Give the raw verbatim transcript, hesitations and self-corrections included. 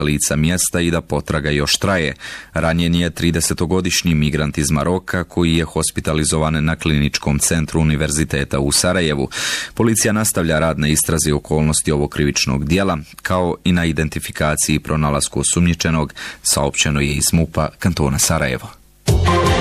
lica mjesta i da potraga još traje. Ranjen je tridesetogodišnji migrant iz Maroka koji je hospitalizovan na kliničkom centru Univerziteta u Sarajevu. Policija nastavlja rad na istrazi okolnosti ovog krivičnog dijela, kao i na identifikaciji i pronalasku osumnjičenog, saopćeno je iz MUP-a kantona Sarajevo.